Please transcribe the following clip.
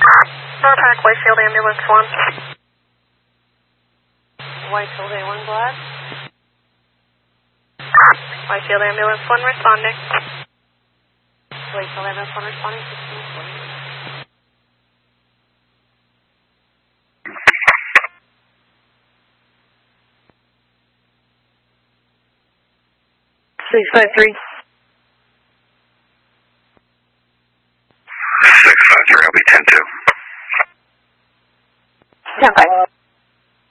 North Park, Whitefield Ambulance 1. Whitefield A1 Glad. Whitefield Ambulance 1 responding. Whitefield Ambulance 1 responding, 1640. 653. 653, I'll be 10-2. 10-5.